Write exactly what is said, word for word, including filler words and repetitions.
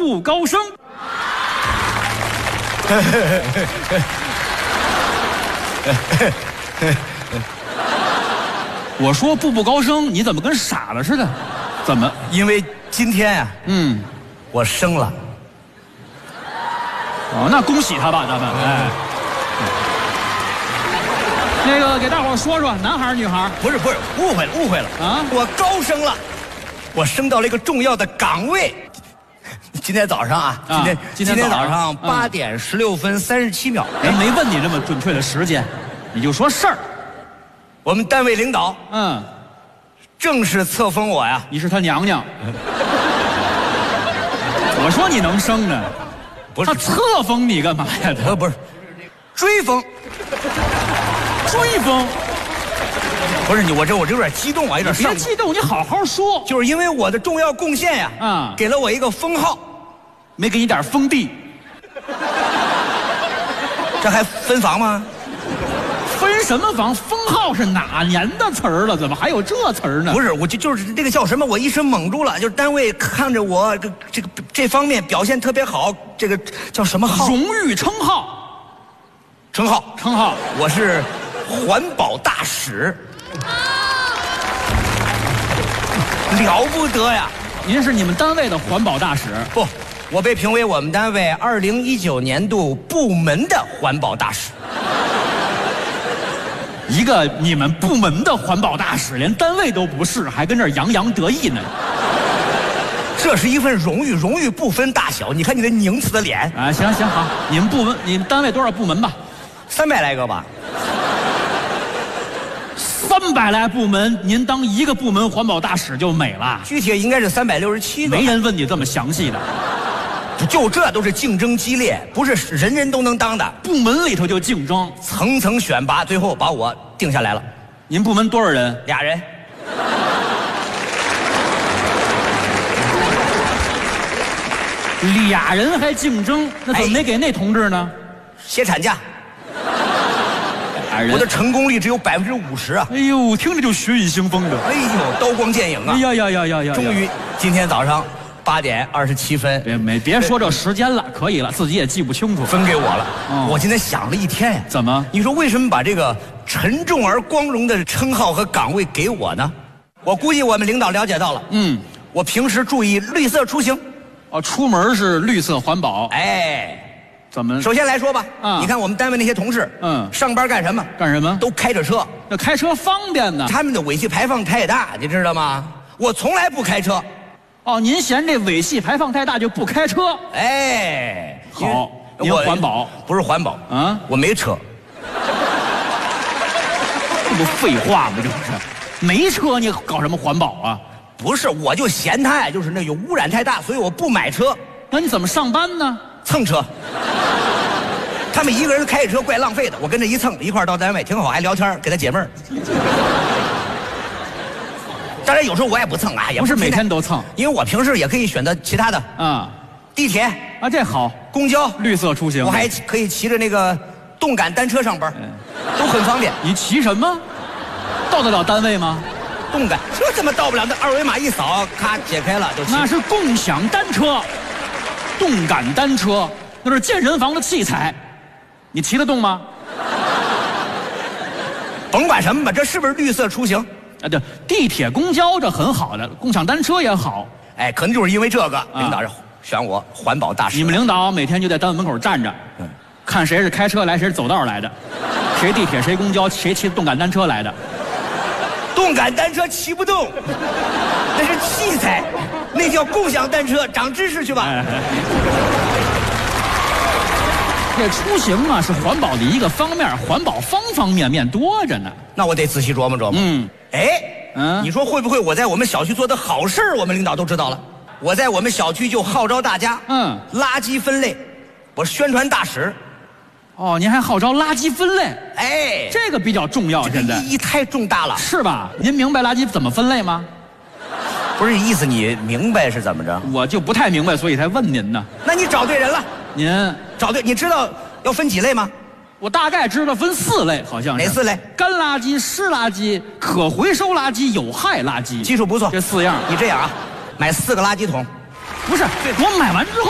不高升。我说步步高升，你怎么跟傻了似的？怎么？ 因为今天呀、啊， 嗯， 我生了。 哦，那恭喜他吧，咱们哎。那个给大伙说说，男孩女孩？ 不是不是，误会了误会了啊！ 我高升了，我升到了一个重要的岗位。今天早上啊，今天、啊、今天早上八点十六分三十七秒， 人没问你这么准确的时间，你就说事儿。 我们单位领导， 嗯， 正式册封我呀。 你是他娘娘。我说你能升呢， 不是他册封你干嘛呀？ 他不是追封， 追封。 不是你，我这我这有点激动啊，有点上。 别激动，你好好说。 就是因为我的重要贡献呀， 啊， 给了我一个封号， 没给你点封地。 这还分房吗？ 分什么房？封号是哪年的词儿了？怎么还有这词儿呢？ 不是，我就就是这个叫什么？我一时懵住了。就是单位看着我这这个这方面表现特别好，这个叫什么号？ 荣誉称号。 称号， 称号， 我是环保大使。了不得呀！ 您是你们单位的环保大使？ 不，我被评为我们单位二零一九年度部门的环保大使。 一个你们部门的环保大使，连单位都不是，还跟这儿洋洋得意呢。 这是一份荣誉，荣誉不分大小。你看你那拧死的脸啊！行行好，你们部门，你们单位多少部门吧？ 三百来个吧。 三百来部门，您当一个部门环保大使就美了。 具体应该是三百六十七个。 没人问你这么详细的。 就这都是竞争激烈，不是人人都能当的。 部门里头就竞争， 层层选拔，最后把我定下来了。 您部门多少人？ 俩人。 俩人还竞争，那怎么没给那同志呢？ 歇产假。我的成功率只有百分之五十啊！ 哎呦，听着就血雨腥风的。 哎呦，刀光剑影啊！ 哎呀呀呀呀呀！ 终于今天早上八点二十七分， 别没别说这时间了，可以了，自己也记不清楚。 分给我了。 哦、 我今天想了一天呀。 怎么？ 你说为什么把这个沉重而光荣的称号和岗位给我呢？我估计我们领导了解到了。 嗯， 我平时注意绿色出行。 哦，出门是绿色环保。 哎。 怎么？ 首先来说吧， 啊， 你看我们单位那些同事， 嗯， 上班干什么？ 干什么？ 都开着车。 那开车方便呢？ 他们的尾气排放太大，你知道吗？我从来不开车。 哦，您嫌这尾气排放太大就不开车？ 哎， 好，您环保不是环保啊？ 我没车。 这不废话吗？这不是，没车你搞什么环保啊？ 不是，我就嫌它呀，就是那有污染太大，所以我不买车。 那你怎么上班呢？ 蹭车。他们一个人开着车怪浪费的，我跟着一蹭，一块儿到单位挺好，还聊天，给他解闷儿。当然有时候我也不蹭啊，也不是每天都蹭， 因为我平时也可以选择其他的啊， 地铁啊，这好， 公交绿色出行， 我还可以骑着那个动感单车上班，都很方便。 你骑什么？到得了单位吗？ 动感这怎么到不了？那二维码一扫，咔解开了就骑。 那是共享单车，动感单车那是健身房的器材，你骑得动吗？ 甭管什么吧，这是不是绿色出行？ 啊，对，地铁、公交这很好的，共享单车也好。 哎，可能就是因为这个，领导选我环保大使。 你们领导每天就在单位门口站着，嗯，看谁是开车来，谁是走道来的，谁地铁，谁公交，谁骑动感单车来的。 动感单车骑不动，那是器材，那叫共享单车。长知识去吧。哎， 这出行啊是环保的一个方面，环保方方面面多着呢。 那我得仔细琢磨琢磨。 嗯， 哎， 嗯， 你说会不会我在我们小区做的好事儿，我们领导都知道了？我在我们小区就号召大家， 嗯， 垃圾分类，我宣传大使。 哦，您还号召垃圾分类？ 哎， 这个比较重要，现在意义太重大了， 是吧？您明白垃圾怎么分类吗？ 不是意思，你明白是怎么着？ 我就不太明白，所以才问您呢。 那你找对人了。 您找对，你知道要分几类吗？ 我大概知道分四类，好像是。 哪四类？ 干垃圾、湿垃圾、可回收垃圾、有害垃圾。 技术不错， 这四样。 你这样啊，买四个垃圾桶。 不是，我买完之后。